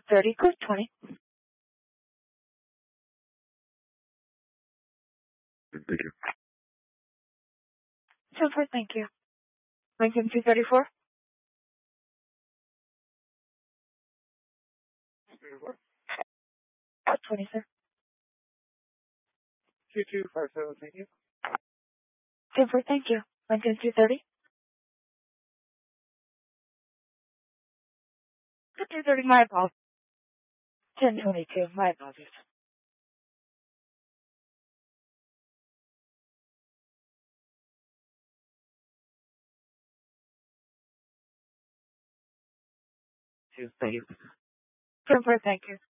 30, code 20. 10-4, thank you. Lincoln 234. 20, sir. 2257, thank you. 10-4, thank you. Lincoln 230. 230, my apologies. 1022, my apologies. Thank you. 10-4, thank you.